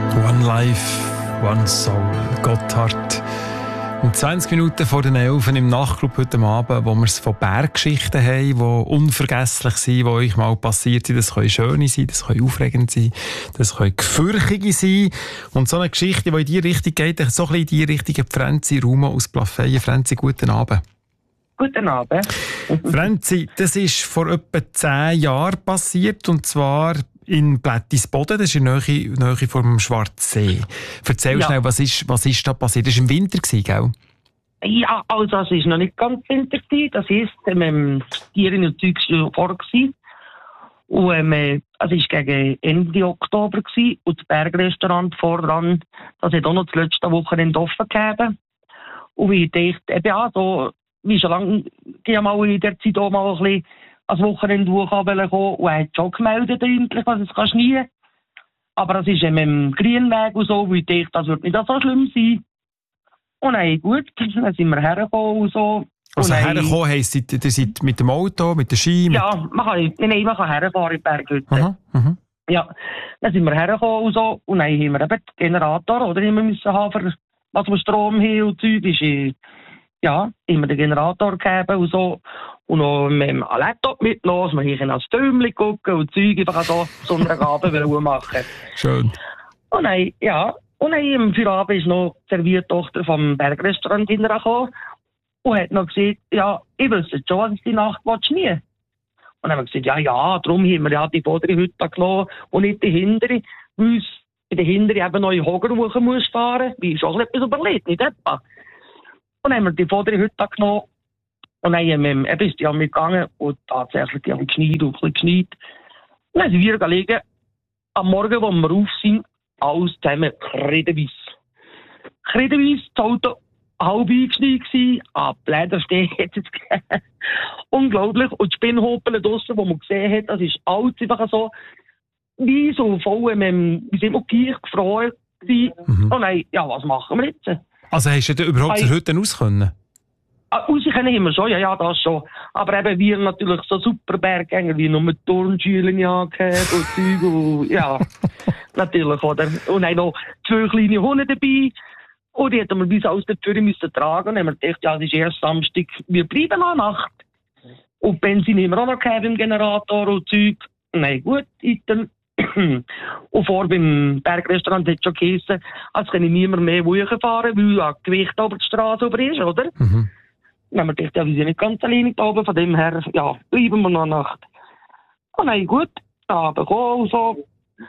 One Life, One Soul, Gotthard. Und 20 Minuten vor den 11 im Nachtclub heute Abend, wo wir es von Berggeschichten haben, die unvergesslich sind, die euch mal passiert sind. Das können schöne sein, das können aufregend sein, das können gefürchtige sein. Und so eine Geschichte, die in die Richtung geht, so ein bisschen in die Richtung, Franzi Ruma aus Plafeyen. Franzi, guten Abend. Guten Abend. Franzi, das ist vor etwa 10 Jahren passiert, und zwar in Blättisboden, das ist in der Nähe vom Schwarzsee. Erzähl schnell, was ist da passiert? Das war im Winter, gell? Ja, also es war noch nicht ganz Winter. Das heisst, die Tiere und Zeug waren vor. Und es war gegen Ende Oktober und das Bergrestaurant voran, das hat auch noch das letzte Wochenende offen gegeben. Und ich dachte, ja, so, wie schon lange, ich mal in der Zeit auch mal ein bisschen als Wochenende kommen und er hat schon gemeldet, eigentlich, was es schneien kann. Aber es ist mit dem Grünweg und so, weil ich dachte, das wird nicht so schlimm sein. Und dann gut, dann sind wir hergekommen und so. Also hergekommen heisst, ihr seid mit dem Auto, mit der Ski? Ja, man kann herfahren in die Berghütte. Ja, dann sind wir hergekommen und so. Und dann haben wir eben den Generator, oder, immer müssen haben, für was wir Strom haben und Zeug ist. Ja, immer den Generator gegeben und so. Und noch mit dem Laptop mitgenommen. Wir können als Türmchen gucken und Zeug einfach so Sonnabend machen. Schön. Und dann, ja, und dann für Abend ist noch die Serviertochter vom Bergrestaurant hintergekommen und hat noch gesagt, ja, ich wüsste schon, was ich die Nacht nie. Und dann haben wir gesagt, ja, darum haben wir ja die vordere Hütte genommen und nicht die hintere, weil uns in der hintere eben noch in Hogerwochen muss fahren. Wie ist auch etwas überlegt, nicht etwa. Und dann haben wir die vordere Hütte genommen und dann ist die mitgegangen und tatsächlich, die haben geschneit und ein bisschen geschneit. Und dann sind wir gelegen, am Morgen, wo wir auf sind, alles zusammen kreideweiss. Kreideweiss, das Auto halb eingeschneit gewesen, Blädersteg hat es gegeben. Unglaublich. Und die Spinnhopeln draussen, die man gesehen hat, das ist alles einfach so, wie so voll, wir sind auch gefroren gewesen. Und dann, ja, was machen wir jetzt? Also hast du überhaupt zur Hütte raus können? Raus können immer schon, ja, das schon. Aber eben wir natürlich so super Berggänger, wie nur mit Turnschuhen angehabt und Zeug und ja, natürlich, oder? Und dann noch 2 kleine Hunde dabei. Und die hätten wir bis aus der Tür müssen tragen. Und dann haben wir gedacht, ja, das ist erst Samstag, wir bleiben noch Nacht. Und Benzin haben wir auch noch gehabt im Generator und Zeug. Nein, gut, dann. Und vor beim Bergrestaurant hat es schon geheißen, als kann ich niemand mehr fahren, weil ja Gewicht über die Straße über ist, oder? Dann haben wir gedacht, ja, wir sind nicht ganz alleine da oben, von dem her, ja, bleiben wir noch Nacht. Und dann gut, da gekommen und so.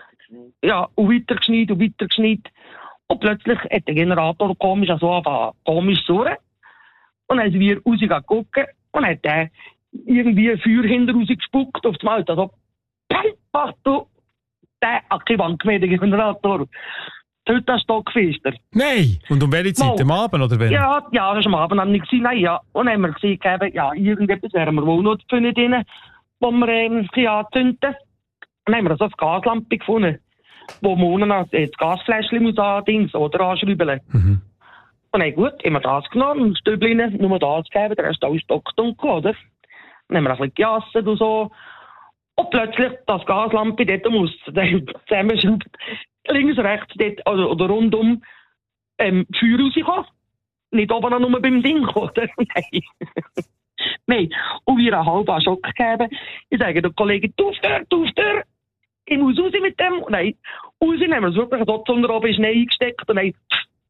Ja, und weiter geschneit. Und plötzlich hat der Generator komisch surren. Und dann sind wir rausgegangen und hat der irgendwie Feuer hinter rausgespuckt auf das Mal. Also, mach du! Der hat keine Wand mehr, der Generator. Heute das Stockfester. Nein! Und um welche Zeit? Am Abend oder wenn? Ja, das war am Abend. Haben wir gesehen, nein, ja. Und dann haben wir gesehen, ja, irgendetwas wären wir wohl noch drin, wo wir anzünden. Und dann haben wir so eine Gaslampe gefunden, wo man unten das Gasfläschchen muss anschrauben. Und dann gut, haben wir das genommen, ein Stübchen, nur das gegeben, der Rest alles stockdunkel, oder? Dann haben wir ein bisschen gejasset und so. Und plötzlich das Gaslampe dort muss zusammenschraubt, links, rechts, dort, oder rundum, Feuer rauskommen. Nicht oben nur beim Ding, oder? Nein. Nein. Und wir einen halben Schock gegeben. Ich sage der Kollege, du Tür. Ich muss raus mit dem. Und nein, raus, dann haben wir es wirklich dort unter oben Schnee eingesteckt. Und dann,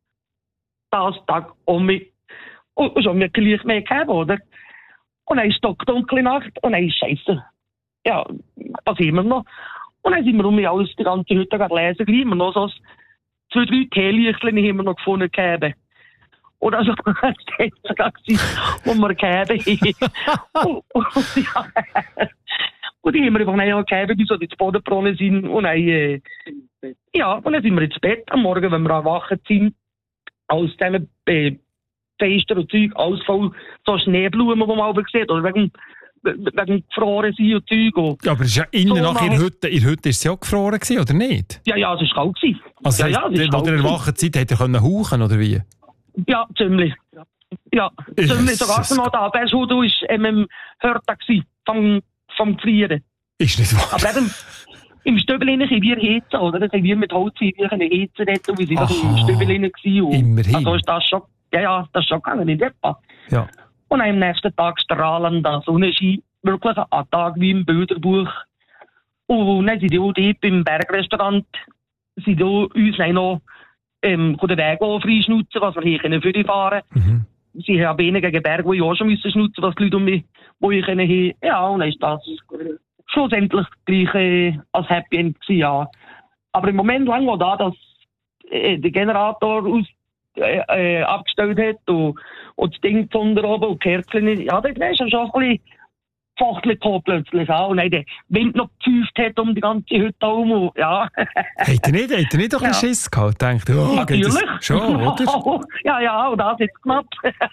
das Tag um mich. Und schon mir gleich mehr gegeben, oder? Und dann ist stockdunkle Nacht. Und dann ist Scheiße. Ja, was haben wir noch? Und dann sind wir alles die ganze Hütte lesen. Gleich immer noch so 2, 3 Teelichtchen haben wir noch gefunden gegeben. Oder also, das war wo wir gegeben haben. Und die haben wir einfach gegeben, bis so ins Boden gebrochen sind. Und dann, ja, und dann sind wir ins Bett. Am Morgen, wenn wir erwacht sind, aus diesen Fenster und Zeug, alles voll so Schneeblumen, die man aber sieht. Oder wegen gefroren sein und Zeug. Ja, aber es ist ja innen so nach in der Hütte ist es ja gefroren gewesen, oder nicht? Ja, es war kalt gewesen. Also, ja, wo ihr erwacht seid, hätte ihr hauchen oder wie? Ja, ziemlich. Ja, ziemlich. Sogar noch da. Der Schuh war im Hörtag vom Gefrieren. Ist nicht wahr. Aber eben, Im Stübel können wir heizen, oder? Das haben wir mit Holz heizen dort, und wir sind doch im Stübel gewesen. Immerhin. Also ist das schon, ja, das ist schon gegangen, in etwa. Ja. Und am nächsten Tag strahlender Sonnenschein, wirklich ein Tag wie im Bilderbuch. Und dann sind die auch dort beim Bergrestaurant, sind die uns noch den Weg freischnutzen, was wir hier für die fahren können. Sie haben weniger gegen Berge, die ich auch schon schnutzen, was die Leute um mich, wo ich haben. Ja, und dann ist das schlussendlich gleich als Happy End gewesen, ja. Aber im Moment lang, wo da das der Generator abgestellt hat und das Ding von der oben und die Kerzen, ja, das ist schon ein bisschen Fachtel gekommen plötzlich auch. Und dann der Wind noch gepfeift hat um die ganze Hütte herum. Ja. Habt ihr nicht doch ein bisschen Schiss gehabt? Denkt, natürlich. Das schon, oder? Ja, und das ist knapp.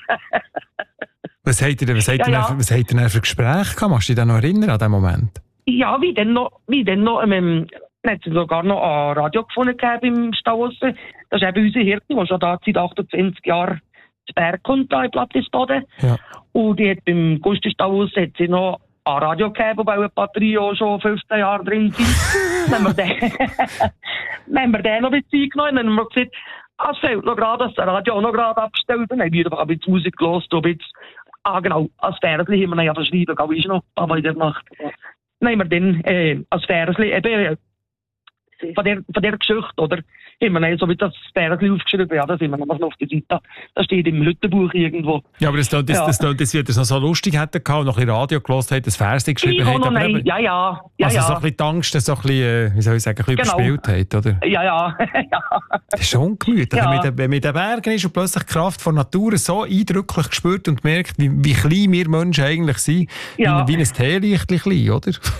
Was habt ihr denn für Gespräche gehabt? Machst du dich noch erinnern an diesen Moment? Ja, wie denn noch, hat es sogar noch ein Radio gefunden im Stauossen. Das ist eben unsere Hirte, die schon da seit 28 Jahren zu Berg kommt, da in Plattisboden. Ja. Und die hat beim Gusti Stauossen hat sie noch ein Radio gegeben, wo eine Batterie auch schon 15 Jahre drin sind. Dann haben wir den noch ein bisschen eingenommen. Dann haben wir gesagt, es fehlt noch gerade, dass der Radio auch noch gerade abgestellt. Dann haben wir einfach ein bisschen Musik gehört, ein bisschen, genau, als Versli haben wir ja verschrieben, glaube ich noch, aber in der Nacht. Dann haben wir dann als Versli eben von der Geschichte, oder? Immer noch so wie das Versli aufgeschrieben, ja, das sind wir noch auf der Seite. Das steht im Lüttenbuch irgendwo. Ja, aber das wird es noch so lustig hätte gehabt, noch ein Radio gehört hat, das Versli geschrieben hat. Ja. Also so ein bisschen die Angst, so ein bisschen, wie soll ich sagen, ein bisschen überspielt hat, oder? Ja. Das ist schon ungemütlich. Ja. Wenn man in den Bergen ist und plötzlich die Kraft von Natur so eindrücklich gespürt und merkt, wie klein wir Menschen eigentlich sind, wie ein Teelicht klein, oder?